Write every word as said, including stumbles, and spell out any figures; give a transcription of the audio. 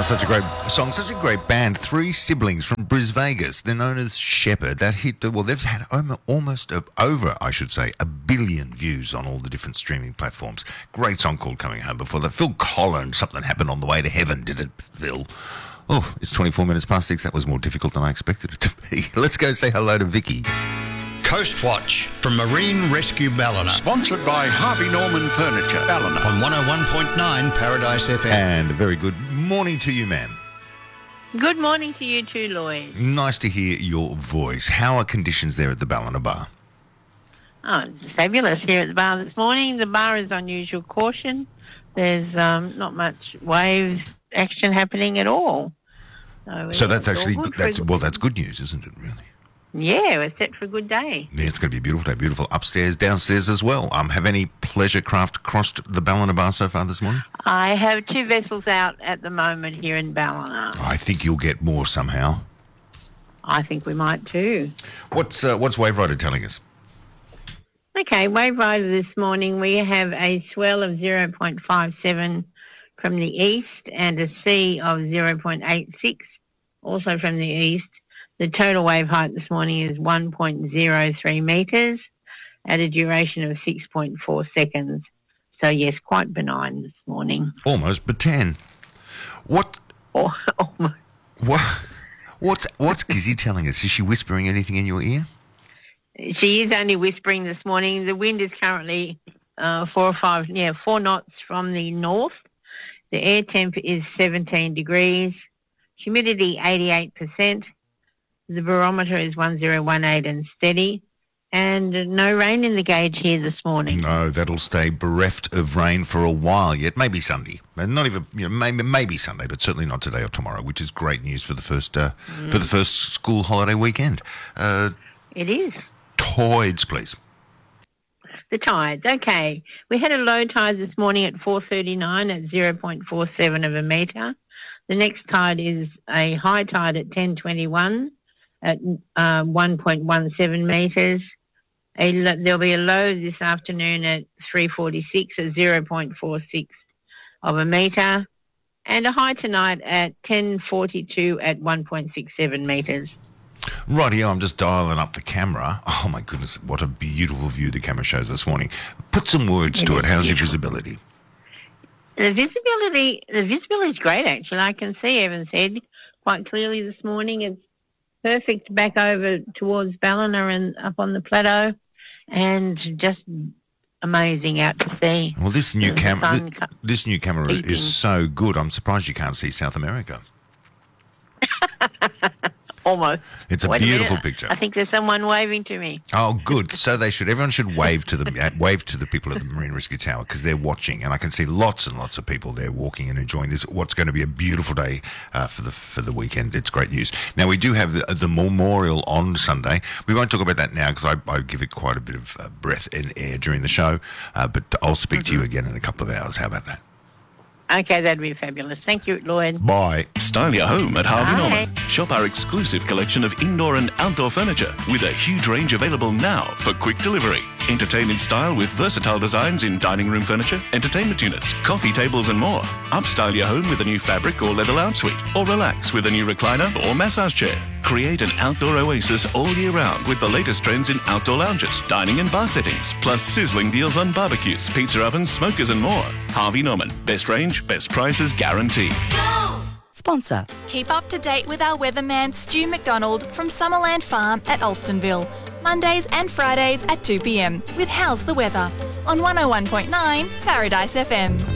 Oh, such a great song, such a great band. Three siblings from Bris Vegas. They're known as Shepherd. That hit, well, they've had almost over, I should say, a billion views on all the different streaming platforms. Great song called Coming Home Before that. Phil Collins, Something Happened on the Way to Heaven, did it, Phil? Oh, it's twenty-four minutes past six. That was more difficult than I expected it to be. Let's go say hello to Vicky. Coast Watch from Marine Rescue Ballina. Sponsored by Harvey Norman Furniture, Ballina. On one oh one point nine Paradise F M. And a very good morning to you, ma'am. Good morning to you too, Lloyd. Nice to hear your voice. How are conditions there at the Ballina Bar? Oh, it's fabulous here at the bar this morning. The bar is unusual caution. There's um, not much wave action happening at all. So, so that's it's actually all good. good That's for- well, that's good news, isn't it? Really. Yeah, we're set for a good day. Yeah, it's going to be a beautiful day. Beautiful upstairs, downstairs as well. Um, have any pleasure craft crossed the Ballina Bar so far this morning? I have two vessels out at the moment here in Ballina. I think you'll get more somehow. I think we might too. What's uh, what's Wave Rider telling us? Okay, Wave Rider this morning, we have a swell of zero point five seven from the east and a sea of zero point eight six, also from the east. The total wave height this morning is one point zero three metres at a duration of six point four seconds. So, yes, quite benign this morning. Almost, but ten. What? Oh, almost. What? What's What's Gizzy telling us? Is she whispering anything in your ear? She is only whispering this morning. The wind is currently uh, four or five, yeah, four knots from the north. The air temp is seventeen degrees. Humidity eighty-eight percent. The barometer is one zero one eight and steady. And no rain in the gauge here this morning. No, that'll stay bereft of rain for a while yet. Maybe Sunday. Not even, you know, maybe maybe Sunday, but certainly not today or tomorrow, which is great news for the first uh, mm. for the first school holiday weekend. Uh, it is. Tides, please. The tides, okay. We had a low tide this morning at four thirty-nine at zero point four seven of a metre. The next tide is a high tide at ten twenty-one at uh, one point one seven metres. A, there'll be a low this afternoon at three forty-six at zero point four six of a metre. And a high tonight at ten forty-two at one point six seven metres. Rightio, I'm just dialing up the camera. Oh, my goodness, what a beautiful view the camera shows this morning. Put some words it to it. How's beautiful. your visibility? The visibility, the visibility is great, actually. I can see Evans Head quite clearly this morning. It's perfect back over towards Ballina and up on the plateau, and just amazing out to sea. Well, this new camera, this, co- this new camera peeping. is so good. I'm surprised you can't see South America. Almost. It's a Wait beautiful a minute. picture. I think there's someone waving to me. Oh, good. So they should. Everyone should wave to the uh, wave to the people at the Marine Rescue Tower because they're watching, and I can see lots and lots of people there walking and enjoying this. What's going to be a beautiful day uh, for the for the weekend. It's great news. Now we do have the, the memorial on Sunday. We won't talk about that now because I, I give it quite a bit of uh, breath and air during the show. Uh, but I'll speak mm-hmm. to you again in a couple of hours. How about that? Okay, that'd be fabulous. Thank you, Lloyd. Bye. Style your home at Harvey Bye. Norman. Shop our exclusive collection of indoor and outdoor furniture with a huge range available now for quick delivery. Entertain in style with versatile designs in dining room furniture, entertainment units, coffee tables and more. Upstyle your home with a new fabric or leather lounge suite, or relax with a new recliner or massage chair. Create an outdoor oasis all year round with the latest trends in outdoor lounges, dining and bar settings, plus sizzling deals on barbecues, pizza ovens, smokers and more. Harvey Norman. Best range, best prices guaranteed. Sponsor. Keep up to date with our weatherman Stu McDonald from Summerland Farm at Alstonville. Mondays and Fridays at two p.m. with How's the Weather on one oh one point nine Paradise F M.